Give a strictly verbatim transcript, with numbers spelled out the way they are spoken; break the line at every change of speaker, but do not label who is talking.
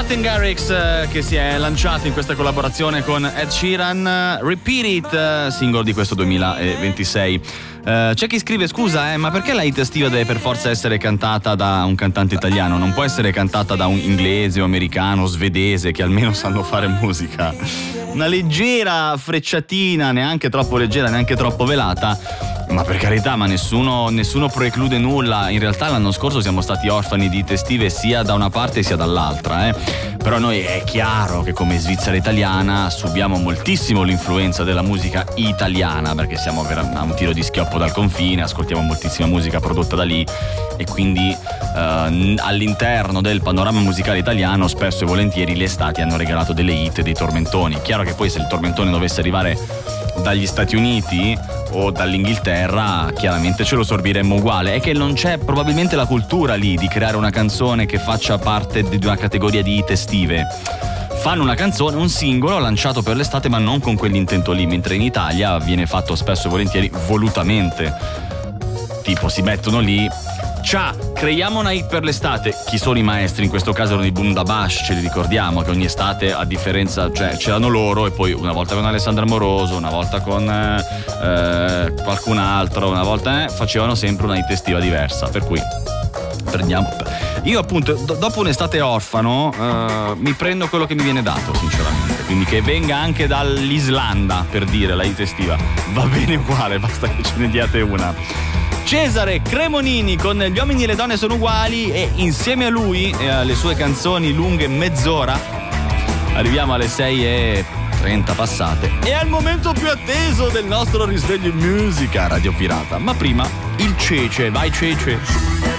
Martin Garrix eh, che si è lanciato in questa collaborazione con Ed Sheeran, Repeat It, eh, singolo di questo duemilaventisei. Uh, c'è chi scrive: scusa, eh, ma perché la hit estiva deve per forza essere cantata da un cantante italiano? Non può essere cantata da un inglese o americano o svedese che almeno sanno fare musica? Una leggera frecciatina, neanche troppo leggera, neanche troppo velata. Ma per carità, ma nessuno, nessuno preclude nulla. In realtà l'anno scorso siamo stati orfani di hit estive sia da una parte sia dall'altra, eh. Però noi è chiaro che come Svizzera italiana subiamo moltissimo l'influenza della musica italiana, perché siamo a un tiro di schioppo dal confine, ascoltiamo moltissima musica prodotta da lì e quindi eh, all'interno del panorama musicale italiano spesso e volentieri le estati hanno regalato delle hit e dei tormentoni. Chiaro che poi se il tormentone dovesse arrivare dagli Stati Uniti o dall'Inghilterra chiaramente ce lo sorbiremmo uguale. È che non c'è probabilmente la cultura lì di creare una canzone che faccia parte di una categoria di hit estive. Fanno una canzone, un singolo lanciato per l'estate ma non con quell'intento lì, mentre in Italia viene fatto spesso e volentieri volutamente, tipo si mettono lì, ciao, creiamo una hit per l'estate. Chi sono i maestri? In questo caso erano i Bundabash, ce li ricordiamo che ogni estate, a differenza, cioè c'erano loro e poi una volta con Alessandra Moroso, una volta con eh, qualcun altro, una volta eh, facevano sempre una hit estiva diversa, per cui prendiamo. Io appunto do- dopo un'estate orfano eh, mi prendo quello che mi viene dato, sinceramente, quindi che venga anche dall'Islanda, per dire, la hit estiva va bene uguale, basta che ce ne diate una. Cesare Cremonini con Gli uomini e le donne sono uguali, e insieme a lui e alle sue canzoni lunghe mezz'ora arriviamo alle sei e trenta passate e al momento più atteso del nostro risveglio in musica Radio Pirata. Ma prima il Cece, vai Cece.